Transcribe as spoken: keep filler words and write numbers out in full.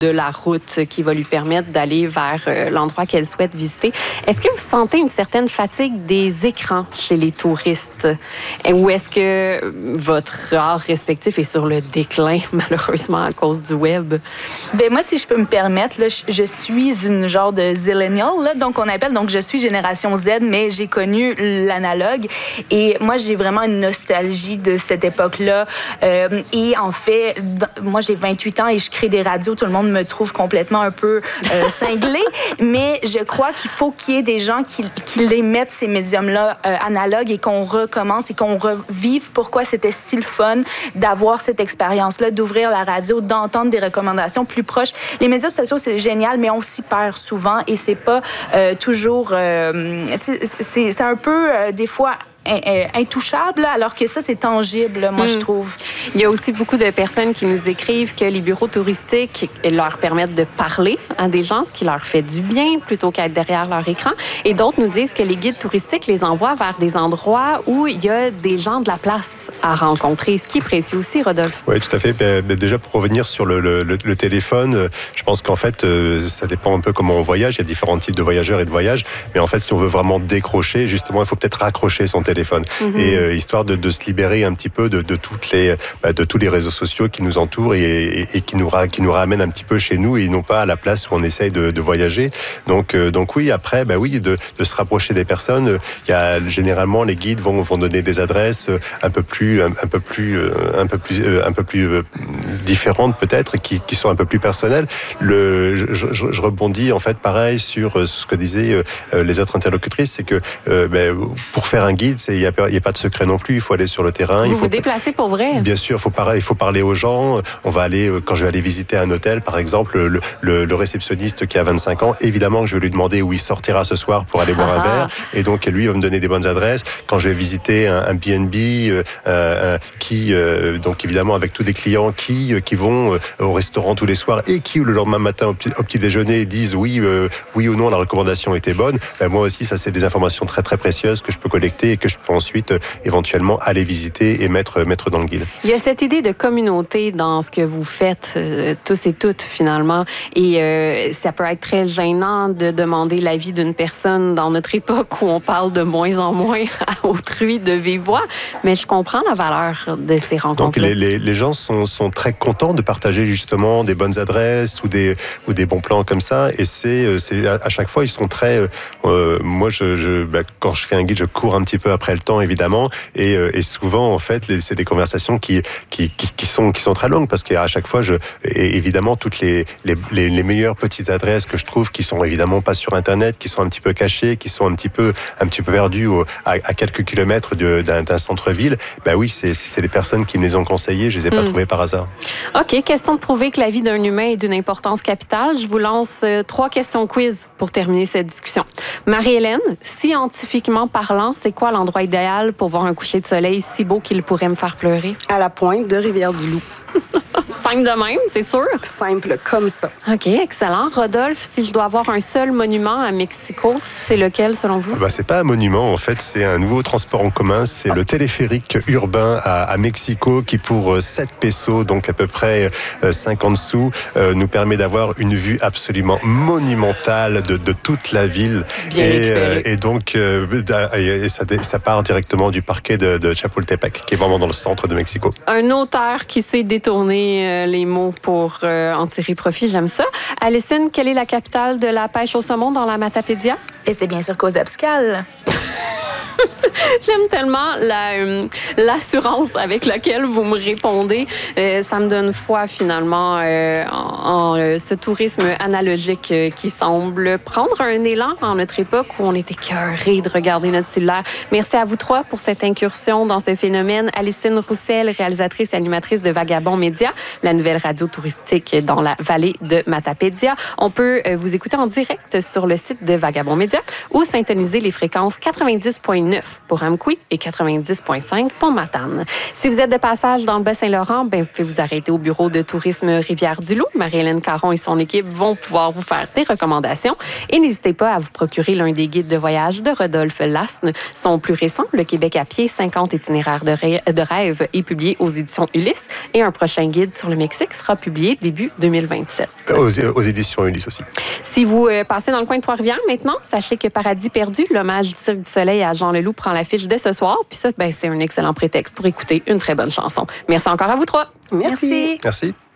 de la route qui va lui permettre d'aller vers euh, l'endroit qu'elle souhaite visiter. Est-ce que vous sentez une certaine fatigue des écrans chez les touristes? Ou est-ce que votre art respectif est sur le déclin, malheureusement, à cause du web? Ben moi, si je peux me permettre, là, je, je suis une genre de zillennial, là, donc on appelle, donc je suis génération Z, mais j'ai connu l'analogue. Et moi, j'ai vraiment une nostalgie de cette époque-là. Euh, et en fait, moi, j'ai vingt-huit ans et je crée des radios. Tout le monde me trouve complètement un peu euh, cinglée, mais je crois qu'il faut qu'il y ait des gens qui, qui les mettent, ces médiums-là, euh, analogues, et qu'on recommence et qu'on revive pourquoi c'était si le fun d'avoir cette expérience-là, d'ouvrir la radio, d'entendre des recommandations plus proches. Les médias sociaux, c'est génial, mais on s'y perd souvent et c'est pas euh, toujours... Euh, c'est, c'est un peu, euh, des fois... intouchable, alors que ça, c'est tangible, moi, mmh. je trouve. Il y a aussi beaucoup de personnes qui nous écrivent que les bureaux touristiques leur permettent de parler à des gens, ce qui leur fait du bien, plutôt qu'être derrière leur écran. Et d'autres nous disent que les guides touristiques les envoient vers des endroits où il y a des gens de la place à rencontrer, ce qui est précieux aussi, Rodolphe. Oui, tout à fait. Déjà, pour revenir sur le, le, le téléphone, je pense qu'en fait, ça dépend un peu comment on voyage. Il y a différents types de voyageurs et de voyages. Mais en fait, si on veut vraiment décrocher, justement, il faut peut-être raccrocher son téléphone. téléphone mmh. et euh, histoire de, de se libérer un petit peu de, de toutes les bah, de tous les réseaux sociaux qui nous entourent et, et, et qui nous ra, qui nous ramènent un petit peu chez nous et non pas à la place où on essaye de, de voyager. Donc euh, donc oui, après bah oui de, de se rapprocher des personnes. Il y a généralement les guides vont vont donner des adresses un peu plus un, un peu plus un peu plus un peu plus euh, différentes peut-être, qui qui sont un peu plus personnelles. Le je, je, je rebondis en fait pareil sur ce que disaient euh, les autres interlocutrices, c'est que euh, bah, pour faire un guide, c'est il y a, il y a pas de secret non plus. Il faut aller sur le terrain. Vous il faut vous déplacer pour vrai. Bien sûr, il faut parler, il faut parler aux gens. On va aller quand je vais aller visiter un hôtel, par exemple, le, le, le réceptionniste qui a vingt-cinq ans, évidemment que je vais lui demander où il sortira ce soir pour aller boire ah. un verre, et donc lui va me donner des bonnes adresses. Quand je vais visiter un, un B and B, euh, euh, qui euh, donc évidemment avec tous des clients qui qui vont euh, au restaurant tous les soirs et qui le lendemain matin au petit, au petit déjeuner disent oui euh, oui ou non la recommandation était bonne. Ben, moi aussi, ça c'est des informations très très précieuses que je peux collecter et que je peux ensuite euh, éventuellement aller visiter et mettre mettre dans le guide. Il y a cette idée de communauté dans ce que vous faites euh, tous et toutes finalement, et euh, ça peut être très gênant de demander l'avis d'une personne dans notre époque où on parle de moins en moins à autrui de vive voix, mais je comprends la valeur de ces rencontres. Donc les, les, les gens sont, sont très contents de partager justement des bonnes adresses ou des ou des bons plans comme ça, et c'est c'est à chaque fois ils sont très euh, moi je, je bah, quand je fais un guide je cours un petit peu après le temps évidemment, et, et souvent en fait les, c'est des conversations qui, qui qui qui sont qui sont très longues parce qu'à chaque fois je et évidemment toutes les, les les les meilleures petites adresses que je trouve qui sont évidemment pas sur internet, qui sont un petit peu cachées, qui sont un petit peu un petit peu perdues au, à, à quelques kilomètres de, d'un, d'un centre-ville, bah oui c'est c'est les personnes qui me les ont conseillées, je les ai pas mmh. trouvées par hasard. OK, question de prouver que la vie d'un humain est d'une importance capitale. Je vous lance euh, trois questions quiz pour terminer cette discussion. Marie-Hélène, scientifiquement parlant, c'est quoi l'endroit idéal pour voir un coucher de soleil si beau qu'il pourrait me faire pleurer? À la pointe de Rivière-du-Loup. Simple de même, c'est sûr. Simple comme ça. OK, excellent. Rodolphe, si je dois avoir un seul monument à Mexico, c'est lequel selon vous? Bah, c'est pas un monument, en fait, c'est un nouveau transport en commun. C'est ah. le téléphérique urbain à, à Mexico qui, pour sept pesos, donc à peu près cinquante sous, euh, nous permet d'avoir une vue absolument monumentale de, de toute la ville. Bien et, récupéré. et donc, euh, et ça, ça part directement du parquet de, de Chapultepec, qui est vraiment dans le centre de Mexico. Un auteur qui sait détourner euh, les mots pour euh, en tirer profit, j'aime ça. Alicine, quelle est la capitale de la pêche au saumon dans la Matapédia? Et c'est bien sûr Coatzacoalcos. J'aime tellement la, euh, l'assurance avec laquelle vous me répondez. Euh, ça me donne foi, finalement, euh, en, en euh, ce tourisme analogique euh, qui semble prendre un élan en notre époque où on était écœurés de regarder notre cellulaire. Merci à vous trois pour cette incursion dans ce phénomène. Alicine Roussel, réalisatrice et animatrice de Vagabond Média, la nouvelle radio touristique dans la vallée de Matapédia. On peut euh, vous écouter en direct sur le site de Vagabond Média ou syntoniser les fréquences quatre-vingt-dix virgule neuf pour Amqui et quatre-vingt-dix virgule cinq pour Matane. Si vous êtes de passage dans le Bas-Saint-Laurent, ben, vous pouvez vous arrêter au bureau de tourisme Rivière-du-Loup. Marie-Hélène Karine Caron et son équipe vont pouvoir vous faire des recommandations. Et n'hésitez pas à vous procurer l'un des guides de voyage de Rodolphe Lasne. Son plus récent, Le Québec à pied, cinquante itinéraires de, ré- de rêve, est publié aux éditions Ulysse. Et un prochain guide sur le Mexique sera publié début deux mille vingt-sept. Aux, aux éditions Ulysse aussi. Si vous euh, passez dans le coin de Trois-Rivières maintenant, sachez que Paradis perdu, l'hommage du Cirque du Soleil à Jean Leloup, prend l'affiche dès ce soir. Puis ça, ben, c'est un excellent prétexte pour écouter une très bonne chanson. Merci encore à vous trois. Merci. Merci. Merci.